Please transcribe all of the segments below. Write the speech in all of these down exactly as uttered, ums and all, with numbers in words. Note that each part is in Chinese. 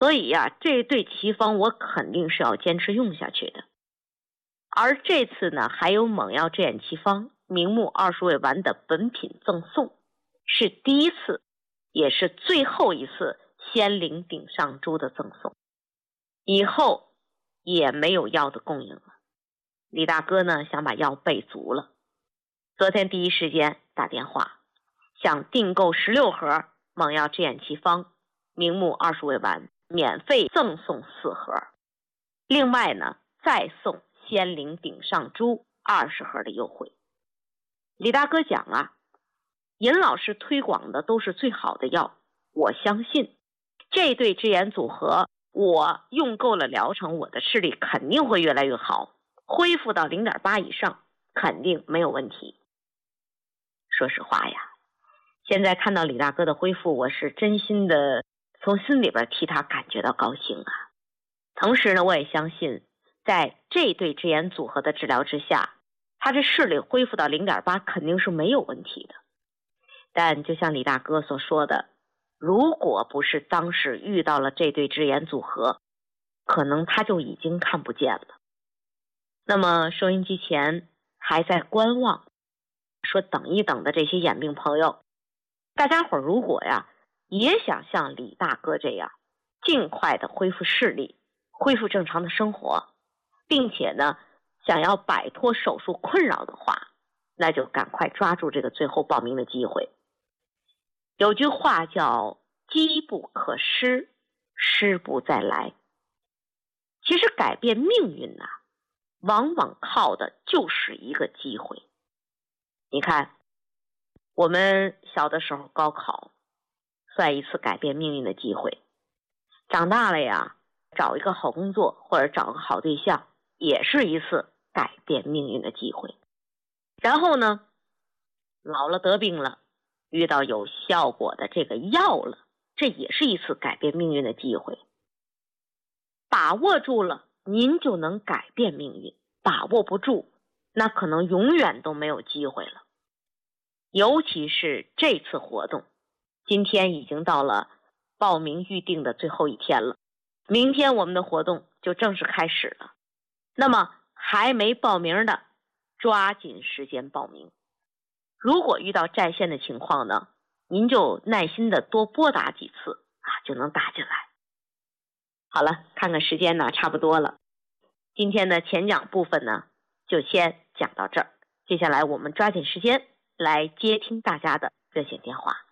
所以呀、啊，这对奇方我肯定是要坚持用下去的。而这次呢，还有猛药制眼奇方明目二十味丸的本品赠送，是第一次，也是最后一次仙灵顶上珠的赠送，以后也没有药的供应了。李大哥呢，想把药备足了，昨天第一时间打电话，想订购十六盒猛药制眼奇方明目二十味丸，免费赠送四盒，另外呢，再送仙灵顶上珠二十盒的优惠。李大哥讲啊，尹老师推广的都是最好的药，我相信这对制眼组合，我用够了疗程，我的视力肯定会越来越好，恢复到 零点八 以上肯定没有问题。说实话呀，现在看到李大哥的恢复，我是真心的从心里边替他感觉到高兴啊。同时呢，我也相信在这对制眼组合的治疗之下，他这视力恢复到 零点八 肯定是没有问题的。但就像李大哥所说的，如果不是当时遇到了这对制眼组合，可能他就已经看不见了。那么收音机前还在观望说等一等的这些眼病朋友，大家伙如果呀也想像李大哥这样尽快的恢复视力，恢复正常的生活，并且呢想要摆脱手术困扰的话，那就赶快抓住这个最后报名的机会。有句话叫机不可失，失不再来。其实改变命运啊，往往靠的就是一个机会。你看，我们小的时候高考算一次改变命运的机会，长大了呀，找一个好工作或者找个好对象也是一次改变命运的机会。然后呢，老了得病了，遇到有效果的这个药了，这也是一次改变命运的机会。把握住了，您就能改变命运；把握不住，那可能永远都没有机会了。尤其是这次活动，今天已经到了报名预定的最后一天了，明天我们的活动就正式开始了。那么还没报名的，抓紧时间报名。如果遇到在线的情况呢，您就耐心的多拨打几次啊，就能打进来。好了，看看时间呢，差不多了。今天的前讲部分呢，就先讲到这儿。接下来我们抓紧时间来接听大家的热线电话。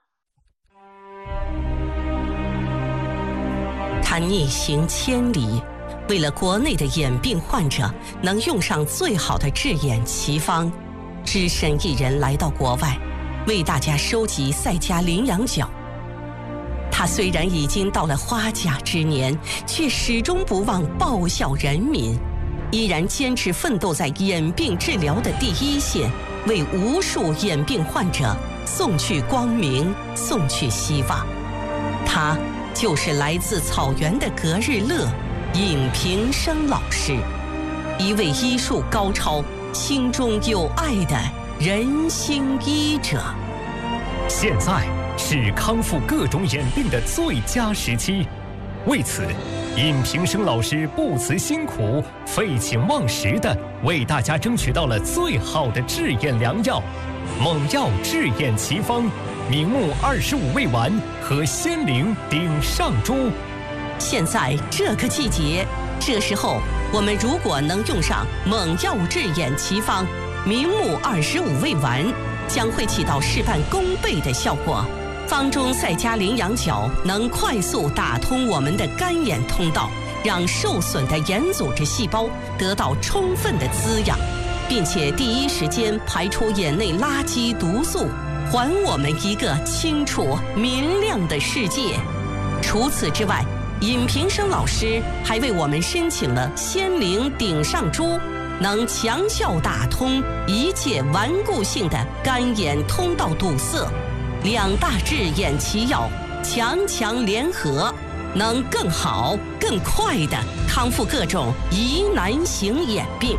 他逆行千里，为了国内的眼病患者能用上最好的治眼奇方，只身一人来到国外，为大家收集赛迦羚羊角。他虽然已经到了花甲之年，却始终不忘报效人民，依然坚持奋斗在眼病治疗的第一线，为无数眼病患者送去光明，送去希望。他就是来自草原的格日乐尹平生老师，一位医术高超、心中有爱的人心医者。 现在是康复各种眼病的最佳时期，为此尹平生老师不辞辛苦，废寝忘食地为大家争取到了最好的治眼良药——猛药治眼奇方明目二十五味丸和仙灵顶上珠。 现在这个季节，这时候我们如果能用上猛药治眼奇方明目二十五味丸，将会起到事半功倍的效果。方中赛迦羚羊角能快速打通我们的干眼通道，让受损的眼组织细胞得到充分的滋养，并且第一时间排出眼内垃圾毒素，还我们一个清楚明亮的世界。除此之外，尹平生老师还为我们申请了仙灵顶上珠，能强效打通一切顽固性的干眼通道堵塞。两大治眼奇药强强联合，能更好更快地康复各种疑难型眼病。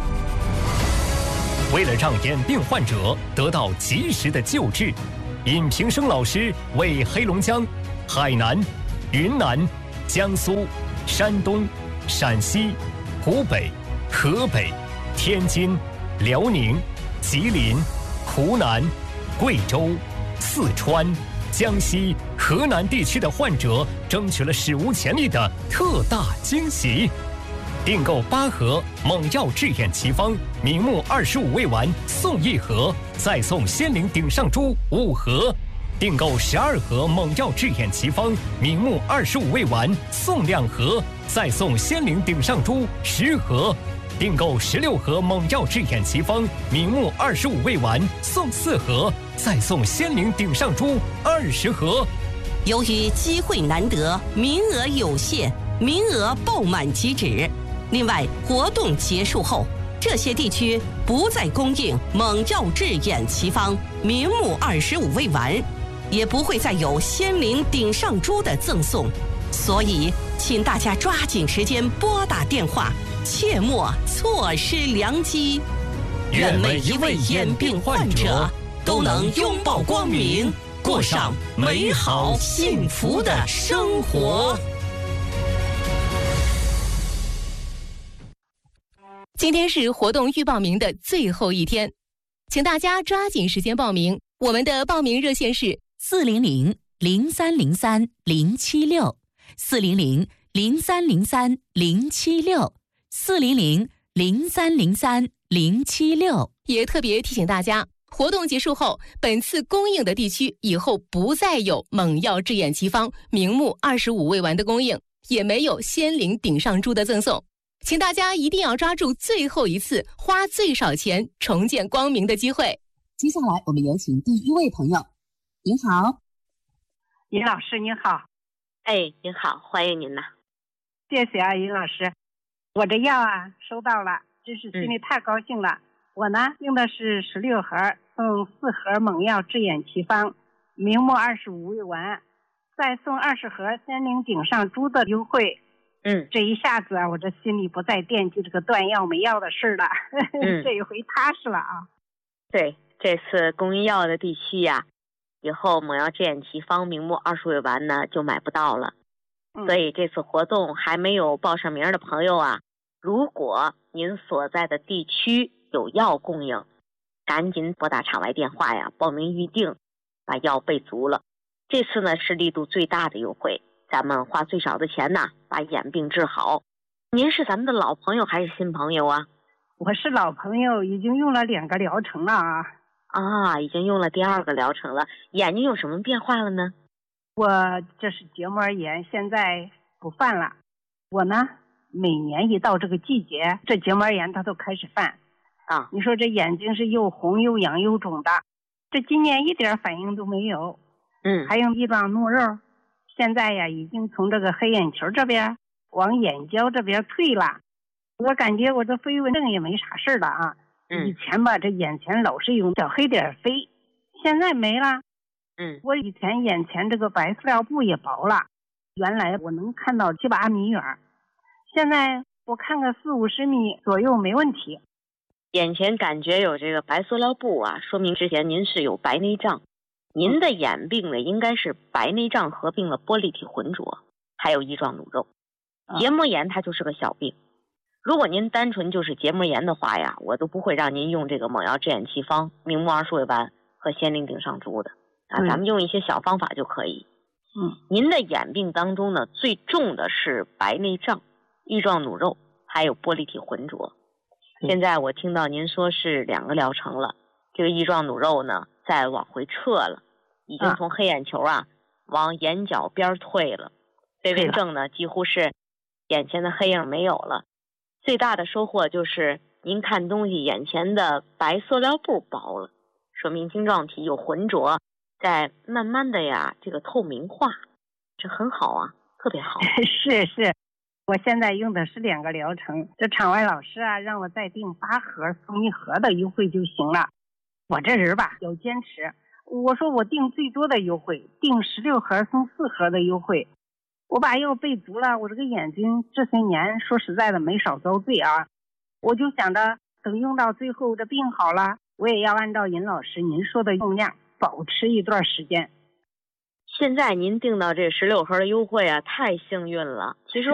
为了让眼病患者得到及时的救治，尹平生老师为黑龙江、海南、云南、 江苏、山东、陕西、湖北、河北、天津、辽宁、吉林、湖南、贵州、四川、江西、河南地区的患者争取了史无前例的特大惊喜。订购八盒猛药治眼奇方明目二十五味丸送一盒，再送仙灵顶上珠五盒；订购十二盒猛药治眼奇方明目二十五味丸送两盒，再送仙灵顶上珠十盒；订购十六盒猛药治眼奇方明目二十五味丸送四盒，再送仙灵顶上珠二十盒。 由于机会难得，名额有限，名额爆满即止。另外，活动结束后，这些地区不再供应猛药治眼奇方明目二十五味丸，也不会再有仙灵顶上珠的赠送，所以请大家抓紧时间拨打电话，切莫错失良机。愿每一位眼病患者都能拥抱光明，过上美好幸福的生活。 今天是活动预报名的最后一天，请大家抓紧时间报名。我们的报名热线是四零零零三零三零七六，四零零零三零三零七六，四零零零三零三零七六。 也特别提醒大家，活动结束后，本次供应的地区以后不再有猛药治眼奇方明目二十五味丸的供应，也没有仙灵顶上珠的赠送。请大家一定要抓住最后一次花最少钱重见光明的机会。 接下来我们有请第一位朋友。您好。 尹老师您好。 哎，您好，欢迎您呐。 谢谢啊，尹老师，我这药啊收到了，真是心里太高兴了。嗯、我呢用的是十六盒，送四盒猛药治眼奇方明目二十五味丸，再送二十盒仙灵顶上珠的优惠。 嗯， 这一下子啊，我这心里不再惦记这个断药没药的事了，嗯、这一回踏实了啊。 对，这次供应药的地区呀、啊，以后猛药治眼奇方明目二十味丸呢就买不到了。嗯、所以这次活动还没有报上名的朋友啊，如果您所在的地区有药供应，赶紧拨打场外电话呀，报名预定，把药备足了。这次呢是力度最大的优惠。咱们花最少的钱呢，把眼病治好。您是咱们的老朋友还是新朋友啊？ 我是老朋友，已经用了两个疗程了啊。 啊，已经用了第二个疗程了。眼睛有什么变化了呢？ 我这是结膜炎，现在不犯了。我呢，每年一到这个季节，这结膜炎它都开始犯。 啊， 你说这眼睛是又红又痒又肿的，这今年一点反应都没有。 嗯， 还有一状怒肉。现在呀，已经从这个黑眼球这边往眼角这边退了。我感觉我这飞蚊症也没啥事了啊。 嗯、 以前吧，这眼前老是有小黑点飞，现在没了。 嗯， 我以前眼前这个白塑料布也薄了，原来我能看到七八米远，现在我看个四五十米左右没问题。 眼前感觉有这个白塑料布啊，说明之前您是有白内障。您的眼病呢，应该是白内障合并了玻璃体浑浊，还有翼状弩肉。结膜炎它就是个小病，如果您单纯就是结膜炎的话呀，我都不会让您用这个猛药治眼奇方明目二十味丸和仙灵顶上珠的啊，咱们用一些小方法就可以。 嗯， 您的眼病当中呢，最重的是白内障、翼状弩肉，还有玻璃体浑浊。现在我听到您说是两个疗程了，这个翼状弩肉呢，再往回撤了。已经从黑眼球啊、啊往眼角边退了，飞蚊症呢几乎是眼前的黑影没有了。最大的收获就是您看东西眼前的白塑料布薄了，说明晶状体有浑浊，在慢慢的呀这个透明化，这很好啊，特别好。 是是，我现在用的是两个疗程，这场外老师啊让我再订八盒送一盒的优惠就行了。我这人吧要坚持。我说我订最多的优惠，订十六盒送四盒的优惠，我把药备足了，我这个眼睛这些年说实在的没少遭罪啊，我就想着等用到最后这病好了，我也要按照尹老师您说的用量保持一段时间。 现在您订到这十六盒的优惠啊，太幸运了。其实